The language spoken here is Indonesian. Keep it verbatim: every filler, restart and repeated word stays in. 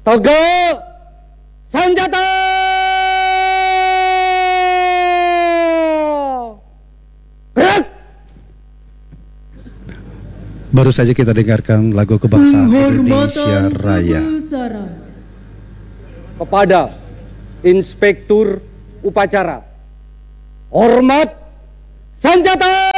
Tegak senjata. Gerak. Baru saja kita dengarkan lagu kebangsaan Indonesia Raya. Kepada Inspektur Upacara, hormat senjata.